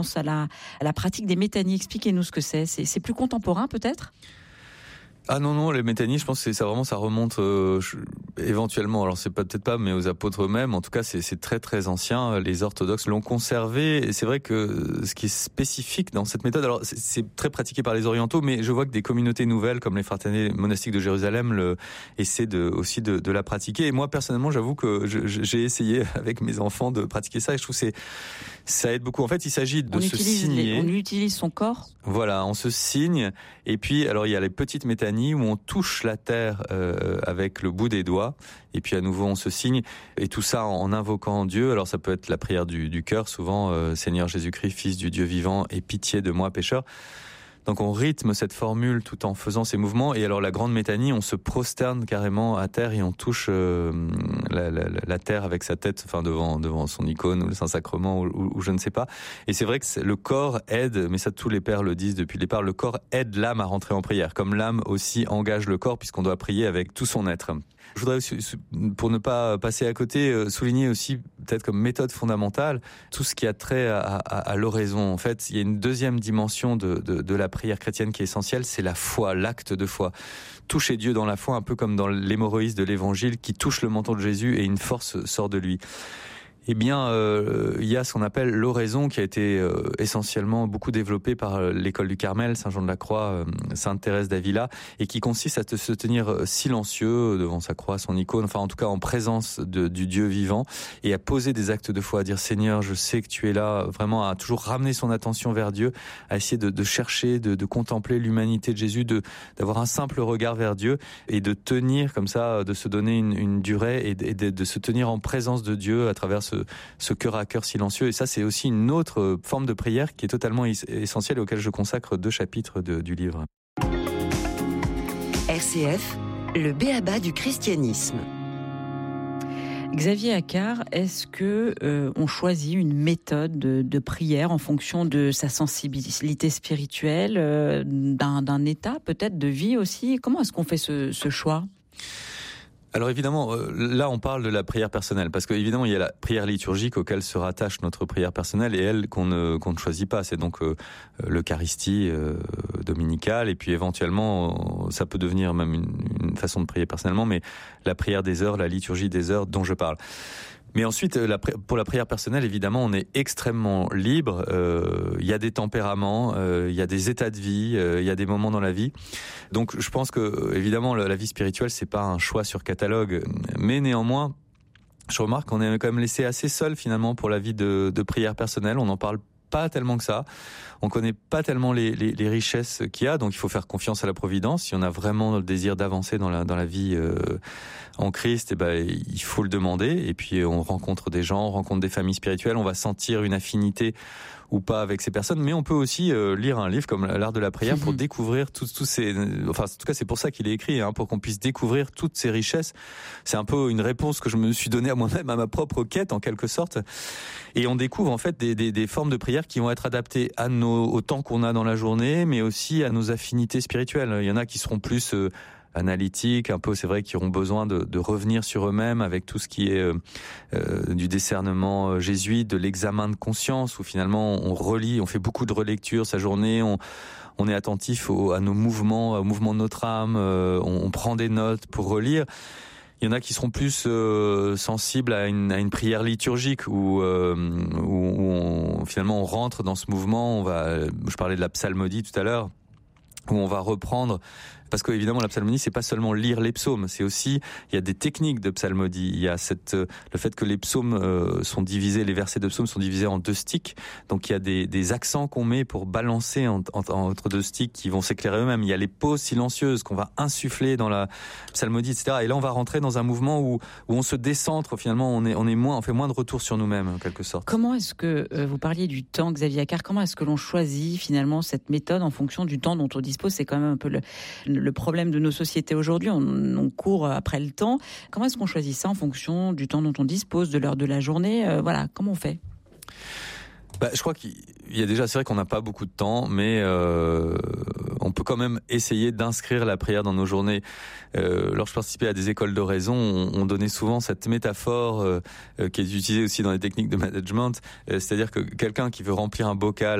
à la pratique des métanies. Expliquez-nous ce que c'est. C'est plus contemporain peut-être ? Ah non, les métanies, je pense que ça remonte éventuellement, alors c'est peut-être pas, mais aux apôtres eux-mêmes. En tout cas, c'est très très ancien. Les orthodoxes l'ont conservé. Et c'est vrai que ce qui est spécifique dans cette méthode, alors c'est très pratiqué par les orientaux, mais je vois que des communautés nouvelles comme les fraternités monastiques de Jérusalem essaient aussi de la pratiquer. Et moi personnellement, j'avoue que j'ai essayé avec mes enfants de pratiquer ça, et je trouve que ça aide beaucoup. En fait, il s'agit de se signer. On utilise son corps. Voilà, on se signe. Et puis, alors il y a les petites métanies où on touche la terre avec le bout des doigts. Et puis à nouveau, on se signe. Et tout ça en invoquant Dieu. Alors ça peut être la prière du cœur, souvent Seigneur Jésus-Christ, Fils du Dieu vivant, aie pitié de moi, pécheur. Donc on rythme cette formule tout en faisant ces mouvements. Et alors la grande métanie, on se prosterne carrément à terre et on touche la terre avec sa tête, enfin devant son icône ou le Saint-Sacrement ou je ne sais pas. Et c'est vrai que le corps aide, mais ça tous les pères le disent depuis le départ, le corps aide l'âme à rentrer en prière, comme l'âme aussi engage le corps puisqu'on doit prier avec tout son être. Je voudrais aussi, pour ne pas passer à côté, souligner aussi peut-être comme méthode fondamentale tout ce qui a trait à l'oraison. En fait, il y a une deuxième dimension de la prière chrétienne qui est essentielle, c'est la foi, l'acte de foi. Toucher Dieu dans la foi, un peu comme dans l'hémorroïse de l'Évangile qui touche le menton de Jésus et une force sort de lui. Eh bien, il y a ce qu'on appelle l'oraison qui a été essentiellement beaucoup développée par l'école du Carmel, Saint Jean de la Croix, Sainte Thérèse d'Avila, et qui consiste à se tenir silencieux devant sa croix, son icône, enfin en tout cas en présence du Dieu vivant, et à poser des actes de foi, à dire Seigneur, je sais que tu es là, vraiment à toujours ramener son attention vers Dieu, à essayer de chercher, de contempler l'humanité de Jésus, d'avoir un simple regard vers Dieu, et de tenir comme ça, de se donner une durée, et de se tenir en présence de Dieu à travers ce cœur à cœur silencieux. Et ça, c'est aussi une autre forme de prière qui est totalement essentielle et auquel je consacre 2 chapitres du livre. RCF, le b.a.-ba du christianisme. Xavier Accart, est-ce que on choisit une méthode de prière en fonction de sa sensibilité spirituelle, d'un état peut-être de vie aussi ? Comment est-ce qu'on fait ce choix ? Alors évidemment, là on parle de la prière personnelle, parce qu'évidemment il y a la prière liturgique auquel se rattache notre prière personnelle, et elle qu'on ne choisit pas, c'est donc l'Eucharistie dominicale, et puis éventuellement ça peut devenir même une façon de prier personnellement, mais la prière des heures, la liturgie des heures dont je parle. Mais ensuite, pour la prière personnelle, évidemment, on est extrêmement libre. Il y a des tempéraments, il y a des états de vie, il y a des moments dans la vie. Donc, je pense que, évidemment, la vie spirituelle, c'est pas un choix sur catalogue. Mais néanmoins, je remarque qu'on est quand même laissé assez seul, finalement, pour la vie de prière personnelle. On n'en parle pas tellement que ça. On connaît pas tellement les richesses qu'il y a, donc il faut faire confiance à la providence. Si on a vraiment le désir d'avancer dans la vie en Christ, il faut le demander. Et puis on rencontre des gens, on rencontre des familles spirituelles, on va sentir une affinité ou pas avec ces personnes, mais on peut aussi lire un livre comme l'art de la prière pour découvrir tous ces, enfin en tout cas c'est pour ça qu'il est écrit, pour qu'on puisse découvrir toutes ces richesses. C'est un peu une réponse que je me suis donnée à moi-même, à ma propre quête en quelque sorte. Et on découvre en fait des formes de prière qui vont être adaptées au temps qu'on a dans la journée, mais aussi à nos affinités spirituelles. Il y en a qui seront plus analytiques, un peu, c'est vrai, qui auront besoin de revenir sur eux-mêmes avec tout ce qui est du discernement jésuite, de l'examen de conscience, où finalement on relit, on fait beaucoup de relecture sa journée, on est attentif à nos mouvements, au mouvement de notre âme, on prend des notes pour relire. Il y en a qui seront plus sensibles à une prière liturgique où finalement on rentre dans ce mouvement. Je parlais de la psalmodie tout à l'heure, où on va reprendre, parce que évidemment la psalmodie c'est pas seulement lire les psaumes, c'est aussi, il y a des techniques de psalmodie. Il y a le fait que les psaumes sont divisés, les versets de psaumes sont divisés en 2 sticks, donc il y a des accents qu'on met pour balancer entre 2 sticks qui vont s'éclairer eux-mêmes. Il y a les pauses silencieuses qu'on va insuffler dans la psalmodie, etc. Et là on va rentrer dans un mouvement où on se décentre, finalement on fait moins de retour sur nous-mêmes en quelque sorte. Comment est-ce que vous parliez du temps, Xavier Accart, comment est-ce que l'on choisit finalement cette méthode en fonction du temps dont on dispose? C'est quand même un peu le problème de nos sociétés aujourd'hui, on court après le temps. Comment est-ce qu'on choisit ça en fonction du temps dont on dispose, de l'heure de la journée? Voilà, comment on fait? Je crois qu'il y a déjà, c'est vrai qu'on n'a pas beaucoup de temps, mais on peut quand même essayer d'inscrire la prière dans nos journées. Lorsque je participais à des écoles d'oraison, on donnait souvent cette métaphore qui est utilisée aussi dans les techniques de management, c'est-à-dire que quelqu'un qui veut remplir un bocal